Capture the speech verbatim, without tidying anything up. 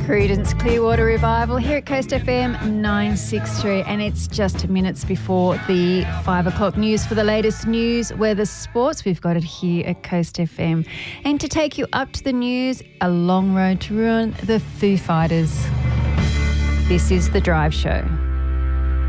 Creedence Clearwater Revival here at Coast F M nine sixty-three, and it's just minutes before the five o'clock news for the latest news, weather, sports. We've got it here at Coast F M. And to take you up to the news, A Long Road to Ruin, the Foo Fighters. This is The Drive Show.